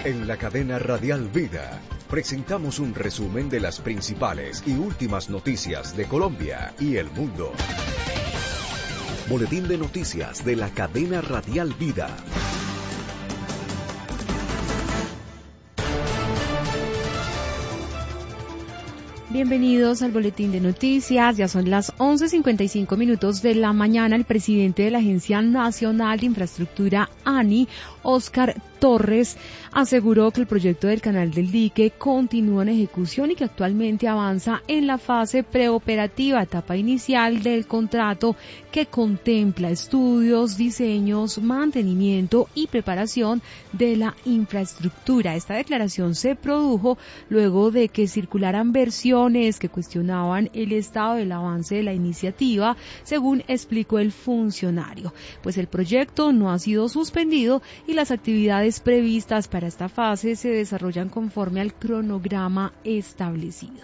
En la cadena Radial Vida presentamos un resumen de las principales y últimas noticias de Colombia y el mundo. Boletín de noticias de la cadena Radial Vida. Bienvenidos al Boletín de Noticias. Ya son las 11:55 de la mañana. El presidente de la Agencia Nacional de Infraestructura, ANI, Óscar Torres, aseguró que el proyecto del Canal del Dique continúa en ejecución y que actualmente avanza en la fase preoperativa, etapa inicial del contrato que contempla estudios, diseños, mantenimiento y preparación de la infraestructura. Esta declaración se produjo luego de que circularan versiones que cuestionaban el estado del avance de la iniciativa, según explicó el funcionario. Pues el proyecto no ha sido suspendido y las actividades previstas para esta fase se desarrollan conforme al cronograma establecido.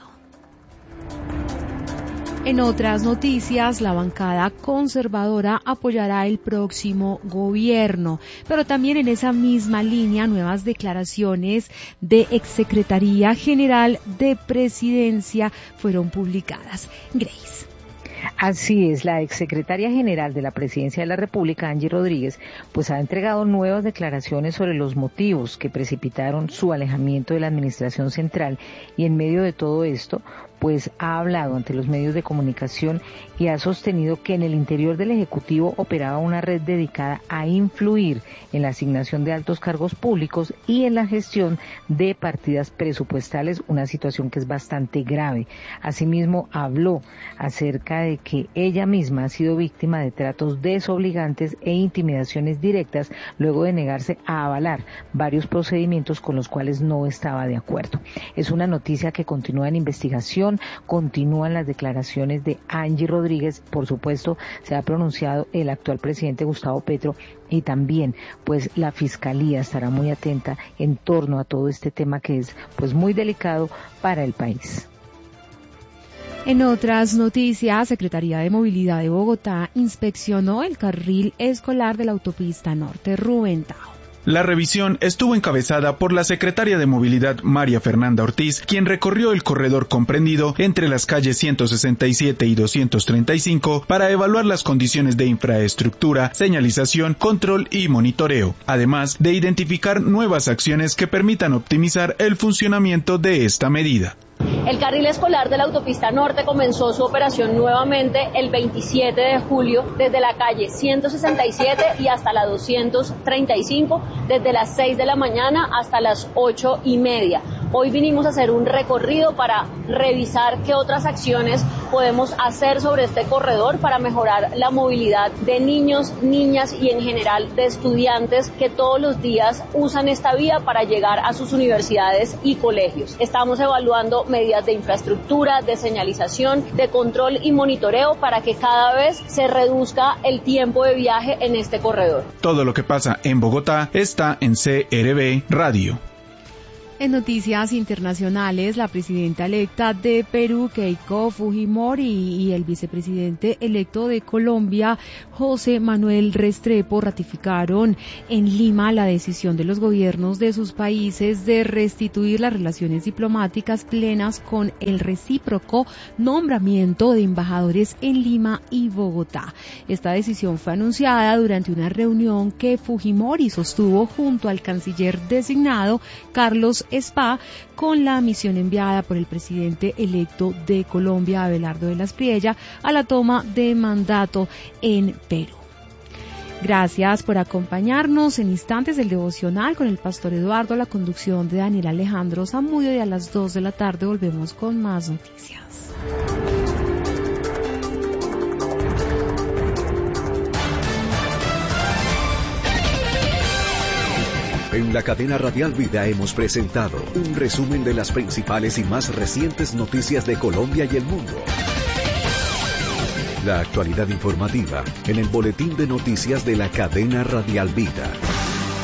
En otras noticias, la bancada conservadora apoyará el próximo gobierno, pero también en esa misma línea nuevas declaraciones de Exsecretaría General de Presidencia fueron publicadas. Grace. Así es, la exsecretaria general de la Presidencia de la República, Angie Rodríguez, pues ha entregado nuevas declaraciones sobre los motivos que precipitaron su alejamiento de la administración central y en medio de todo esto, pues ha hablado ante los medios de comunicación y ha sostenido que en el interior del Ejecutivo operaba una red dedicada a influir en la asignación de altos cargos públicos y en la gestión de partidas presupuestales, una situación que es bastante grave. Asimismo, habló acerca de que ella misma ha sido víctima de tratos desobligantes e intimidaciones directas luego de negarse a avalar varios procedimientos con los cuales no estaba de acuerdo. Es una noticia que continúa en investigación. Continúan las declaraciones de Angie Rodríguez, por supuesto se ha pronunciado el actual presidente Gustavo Petro y también pues la Fiscalía estará muy atenta en torno a todo este tema que es pues muy delicado para el país. En otras noticias, Secretaría de Movilidad de Bogotá inspeccionó el carril escolar de la autopista Norte Rubén Tao. La revisión estuvo encabezada por la secretaria de Movilidad María Fernanda Ortiz, quien recorrió el corredor comprendido entre las calles 167 y 235 para evaluar las condiciones de infraestructura, señalización, control y monitoreo, además de identificar nuevas acciones que permitan optimizar el funcionamiento de esta medida. El carril escolar de la autopista Norte comenzó su operación nuevamente el 27 de julio desde la calle 167 y hasta la 235, desde las 6 de la mañana hasta las 8:30. Hoy vinimos a hacer un recorrido para revisar qué otras acciones podemos hacer sobre este corredor para mejorar la movilidad de niños, niñas y en general de estudiantes que todos los días usan esta vía para llegar a sus universidades y colegios. Estamos evaluando medidas de infraestructura, de señalización, de control y monitoreo para que cada vez se reduzca el tiempo de viaje en este corredor. Todo lo que pasa en Bogotá está en CRB Radio. En noticias internacionales, la presidenta electa de Perú, Keiko Fujimori, y el vicepresidente electo de Colombia, José Manuel Restrepo, ratificaron en Lima la decisión de los gobiernos de sus países de restituir las relaciones diplomáticas plenas con el recíproco nombramiento de embajadores en Lima y Bogotá. Esta decisión fue anunciada durante una reunión que Fujimori sostuvo junto al canciller designado Carlos Spa con la misión enviada por el presidente electo de Colombia, Abelardo de la Espriella, a la toma de mandato en Perú. Gracias por acompañarnos. En instantes el devocional con el pastor Eduardo, la conducción de Daniel Alejandro Zamudio, y a las 2 de la tarde volvemos con más noticias. En la cadena Radial Vida hemos presentado un resumen de las principales y más recientes noticias de Colombia y el mundo. La actualidad informativa en el Boletín de Noticias de la cadena Radial Vida.